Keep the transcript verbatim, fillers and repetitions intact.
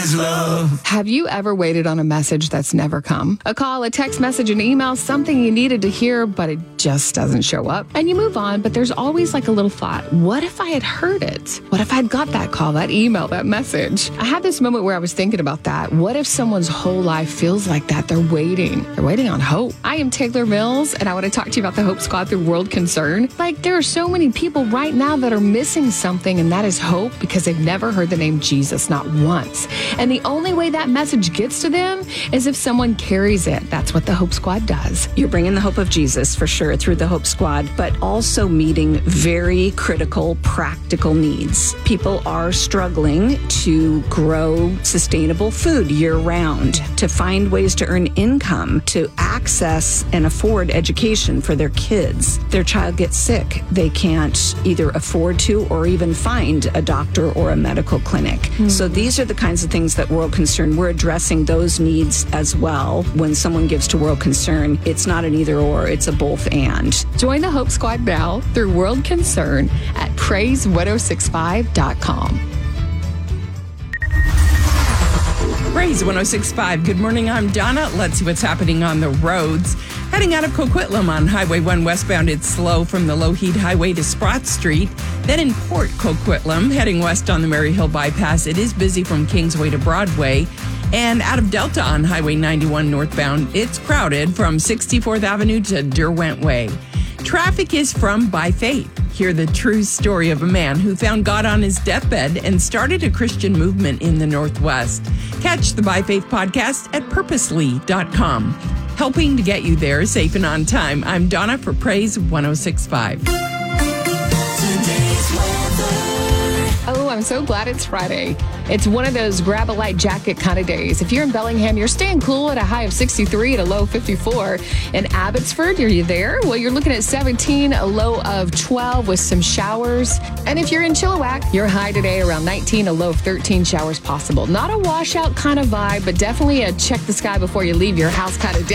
is love. Have you ever waited on a message that's never come? A call, a text message, an email, something you needed to hear, but it just doesn't show up. And you move on, but there's always like a little thought. What if I had heard it? What if I'd got that call, that email, that message? I had this moment where I was thinking about that. What if someone's whole life feels like that? They're waiting. They're waiting on hope. I am Taylor Mills, and I want to talk to you about the Hope Squad through World Concern. Like, there are so many people right now that are missing something, and that is hope, because they've never heard the name Jesus, not once. And the only way that message gets to them is if someone carries it. That's what the Hope Squad does. You're bringing the hope of Jesus, for sure, through the Hope Squad, but also meeting very critical, practical needs. People are struggling to grow sustainable food year-round, to find ways to earn income, to access and afford education for their kids. Their child gets sick. They can't either afford to or even find a doctor or a medical clinic. Mm. So these are the kinds of things that World Concern, we're addressing those needs as well. When someone gives to World Concern, it's not an either or, it's a both and. Join the Hope Squad now through World Concern at praise ten sixty-five dot com. Praise ten sixty-five. Good morning, I'm Donna. Let's see what's happening on the roads. Heading out of Coquitlam on Highway one westbound, it's slow from the Lougheed Highway to Sprott Street. Then in Port Coquitlam, heading west on the Mary Hill Bypass, it is busy from Kingsway to Broadway. And out of Delta on Highway ninety-one northbound, it's crowded from sixty-fourth Avenue to Derwent Way. Traffic is from By Faith. Hear the true story of a man who found God on his deathbed and started a Christian movement in the Northwest. Catch the By Faith podcast at purposely dot com. Helping to get you there safe and on time. I'm Donna for Praise ten sixty-five. Today's weather. Oh, I'm so glad it's Friday. It's one of those grab a light jacket kind of days. If you're in Bellingham, you're staying cool at a high of sixty-three at a low of fifty-four. In Abbotsford, are you there? Well, you're looking at seventeen, a low of twelve with some showers. And if you're in Chilliwack, your high today around nineteen, a low of thirteen, showers possible. Not a washout kind of vibe, but definitely a check the sky before you leave your house kind of day.